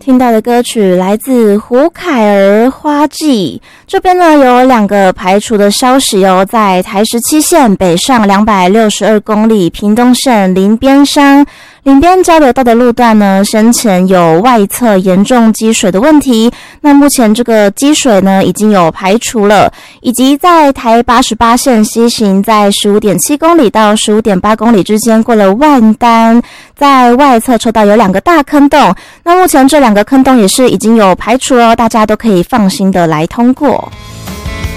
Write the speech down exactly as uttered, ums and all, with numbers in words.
听到的歌曲来自胡凯儿《花季》。这边呢有两个排除的消息哦，在台十七线北上两百六十二公里屏东县林边乡林边交流道的路段呢，先前有外侧严重积水的问题，那目前这个积水呢已经有排除了，以及在台八十八线西行在 十五点七公里到 十五点八公里之间过了万丹，在外侧车道有两个大坑洞，那目前这两个坑洞也是已经有排除了，大家都可以放心的来通过。